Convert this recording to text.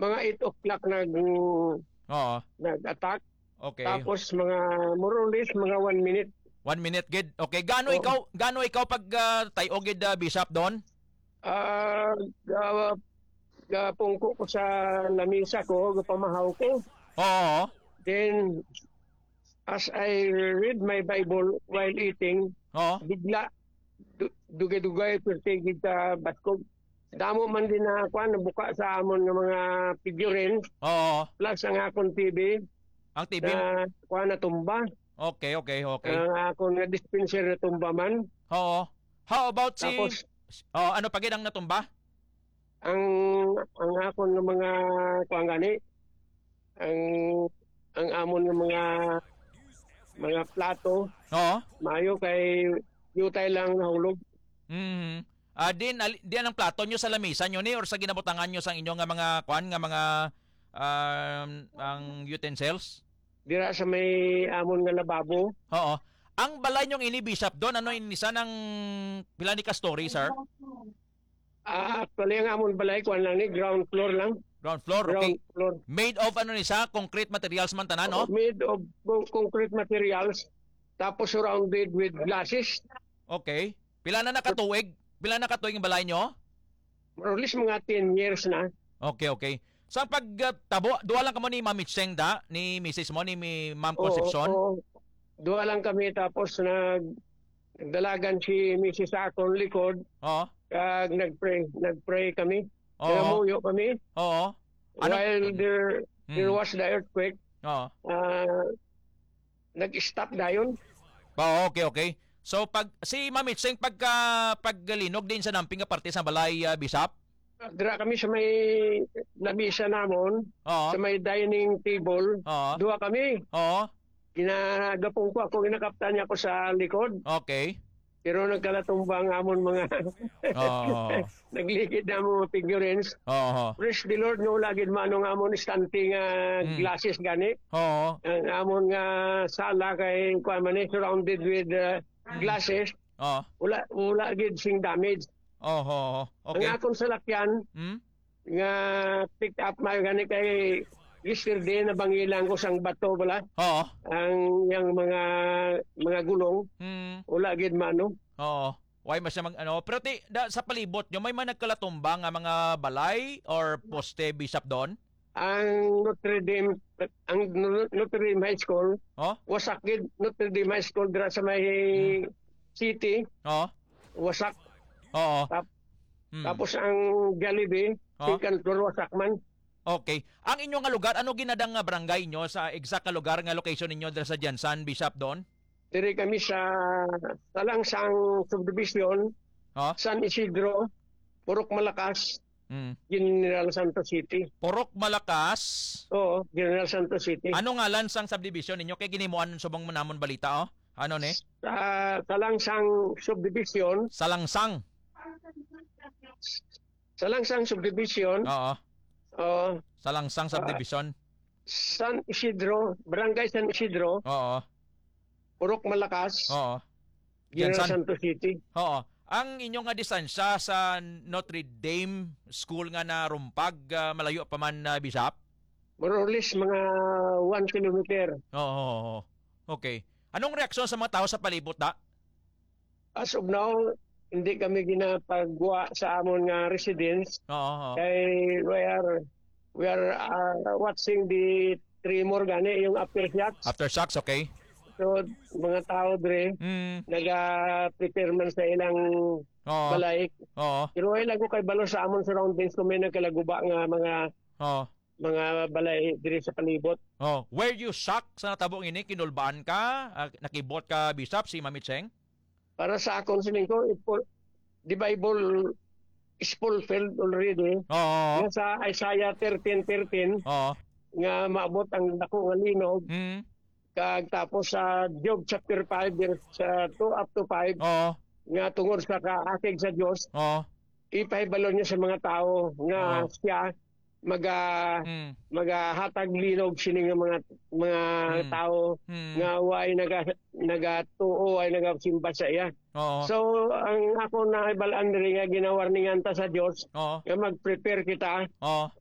mga 8 o'clock Oo. nag-attack. Okay. Tapos mga more or less mga 1 minute. 1 minute gid. Okay, gaano Oo. ikaw pag tayo gid Bishop Don? Ah, uh, Pungko ko sa lamisa ko, pamahaw ko. Oo. Then, as I read my Bible while eating, Oo. bigla, dugay-dugay, pertigid sa batkog. Damo man din na nabuka sa amon ng mga figurines, Oo. plus ang akong TV, Ang TV. na natumba. Okay. Ang akong na dispenser na tumba man. Oo. How about Tapos, ano pa gid ang natumba? ang akong ng mga gani, ang amon ng mga plato, Oo. mayo kay yutay lang nahulog. Mhm. Din ang plato nyo sa lamisa nyo ni or sa ginabutangan nyo sa inyong nga mga mga ang utensils? Dira sa may amon nga lababo. Oo. Ang balay nyong ini Bishop Don, ano inisa ng pila ni ka story, sir? Actually, ang amon balay, kuan lang ni, ground floor lang. Ground floor, okay. Ground floor. Made of ano ni sa concrete materials man tanan, no? Made of concrete materials, tapos surrounded with glasses. Okay. Pila na nakatuig? Pila na nakatuig ang balay nyo? More or less mga 10 years na. Okay. Sa pagtabo, duwa lang ka mo ni Ma'am Itcheng da, ni Mrs. mo, ni Ma'am Concepcion? Oo. Duha lang kami, tapos nagdalagan si Mrs. sa akong likod. Oo. Kag nagpray kami. Oo. Namuyo kami. Oo. While there was the earthquake, Oo. nag-stop dayon. Okay. So pag si Ma'am Itcheng paglinog din sa namping nga parte sa balay Bishop? Dira kami sa may lamisa namon, Oo. sa may dining table. Oo. Duha kami. Oo. Ginagapong ko ako, ginakaptan niya ako sa likod. Okay. Pero nagkalatumbang amon mga Oo. naglikid na mga figurines. Oo. Praise the Lord, no lagid manong amon stunting glasses gani. Oo. Ang amon nga sala kay kuan man surrounded with glasses. Oo. Wala gid sing damage. Oo. Okay. Ang akong salakyan nga pick up mayo gani kay yesterday na bangilan ko sang bato bala. Oo. Ang yang mga gulong wala gid mano. Oo. Why mas mag ano, pero sa palibot nyo may man nagkalatumba nga mga balay or poste Bishop Don? Ang Notre Dame High School, wasak gid. Notre Dame High School dira sa may city. Oo. Wasak. Oo. Tapos ang Jollibee, second floor wasak man. Okay. Ang inyong nga lugar, ano ginadang nga barangay nyo sa exact nga lugar nga location ninyo dira sa Jansan, Bishop Don? Diri kami sa Talangsang Subdivision, San Isidro, Purok Malakas, General Santos City. Purok Malakas? Oo, General Santos City. Ano nga lansang subdivision ninyo? Kay ginimuan subang manamon balita, Ano ni? Talangsang Subdivision. Salangsang Subdivision. Oo. Oo. Salangsang Subdivision. San Isidro, Barangay San Isidro. Oo. Purok Malakas. Oo. General Santos City. Oo. Ang inyong nga distansya sa Notre Dame School nga na Rumpag, malayo pa man, Bishop? More or less mga 1 kilometer. Oo. Okay. Anong reaksyon sa mga tao sa palibot, da? As of now, hindi kami ginapagwa sa amon nga residence. Oo. Kay we are watching the tremor gani, yung aftershocks. Aftershocks, okay. So, mga tao dre, naga-prepare man sa ilang balay. Oo. Pero ay lago kay balo sa amon surroundings kung may nagkalaguba nga mga balay diri sa palibot. Oh, were you shocked sa natabong ini? Kinulbaan ka? Nakibot ka, Bishop, si Mami Cheng? Para sa akong siling ko, the Bible is fulfilled already. Oo. Sa Isaiah 13:13, nga maabot ang dako nga linog. Kag tapos sa Job chapter 5 verse 2 up to 5, nga tungod sa kaakig sa Dios, ipahibalo niya sa mga tao nga siya magahatag linog sini nga mga tao nga way nagatuo ay nagasimba sa iya. So ang ako na ibalaan diri nga ginawarningan ta sa Dios nga mag-prepare kita